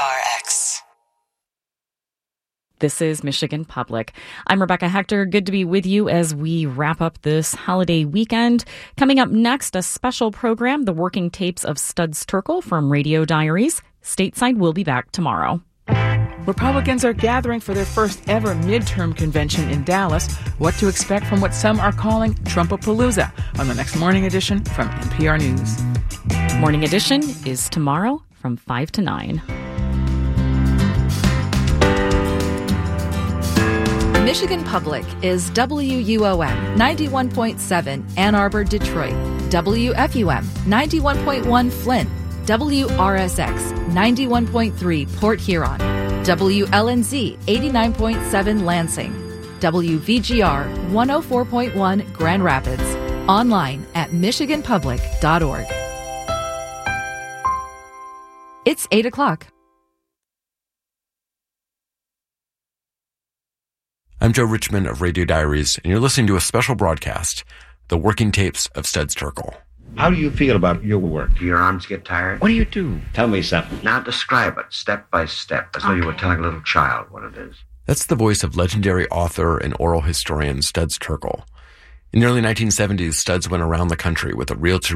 WRX. This is Michigan Public. I'm Rebecca Hector. Good to be with you as we wrap up this holiday weekend. Coming up next, a special program, the working tapes of Studs Terkel from Radio Diaries. Stateside will be back tomorrow. Republicans are gathering for their first ever midterm convention in Dallas. What to expect from what some are calling Trumpapalooza on the next Morning Edition from NPR News. Morning Edition is tomorrow from 5 to 9. Michigan Public is WUOM 91.7 Ann Arbor, Detroit, WFUM 91.1 Flint, WRSX 91.3 Port Huron, WLNZ 89.7 Lansing, WVGR 104.1 Grand Rapids, online at michiganpublic.org. It's 8 o'clock. I'm Joe Richmond of Radio Diaries, and you're listening to a special broadcast, the working tapes of Studs Terkel. How do you feel about your work? Do your arms get tired? What do you do? Tell me something. Now describe it, step by step, as though you were telling a little child what it is. That's the voice of legendary author and oral historian Studs Terkel. In the early 1970s, Studs went around the country with a reel-to